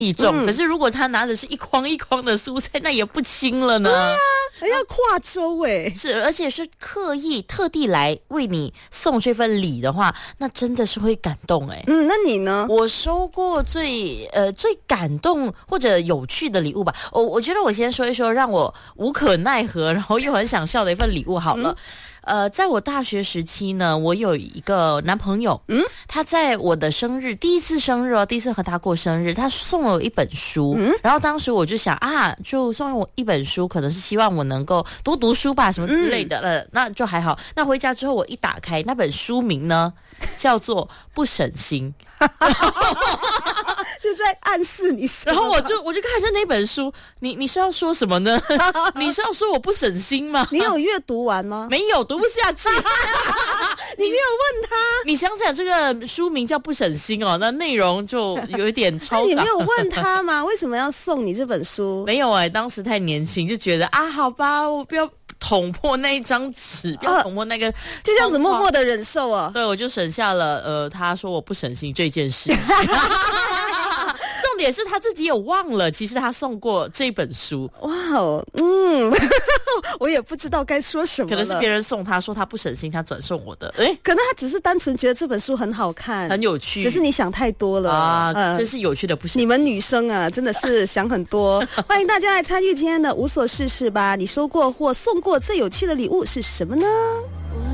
意重，可是如果他拿的是一筐一筐的蔬菜，那也不轻了呢。 对啊，还要跨州是，而且是刻意特地来为你送这份礼的话，那真的是会感动那你呢？ 我收过最感动或者有趣的礼物吧。我觉得我先说一说让我无可奈何，然后又很想笑的一份礼物好了。在我大学时期呢，我有一个男朋友，他在我的生日，第一次和他过生日，他送了我一本书，然后当时我就想就送我一本书，可能是希望我能够多读书吧，什么之类的，那就还好。那回家之后我一打开那本书名呢，叫做《不省心》。 就在暗示你什么？ 然后我就看着那本书，你是要说什么呢？你是要说我不省心吗？ 你有阅读完吗？ 没有，读不下去。 你没有问他？ 你想想，这个书名叫《不省心》哦，那内容就有一点超纲。 你没有问他吗？为什么要送你这本书？ 没有当时太年轻，就觉得好吧，我不要捅破那一张纸，不要捅破那个， 就这样子默默的忍受啊。 对，我就省下了他说我不省心这件事情。重点是他自己有忘了，其实他送过这本书。 哇哦，我也不知道该说什么了。 可能是别人送他说他不省心，他转送我的。 可能他只是单纯觉得这本书很好看， 很有趣， 只是你想太多了真是有趣的不省心。 你们女生啊，真的是想很多。欢迎大家来参与今天的无所事事吧。你收过或送过最有趣的礼物是什么呢？